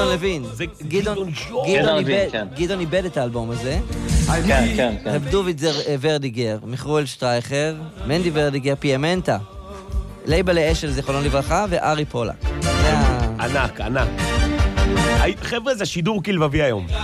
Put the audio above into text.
גדעון לוין. זה גדעון לוין, כן. גדעון איבד את האלבום הזה. כן. רב דוד ורדיגר, מיכואל שטרייכר, מנדי ורדיגר, פיאמנטה, לייבלה אשל, זיכרונו לברכה, וארי פולק. ענק. חבר'ה, זה שידור כלבבי היום.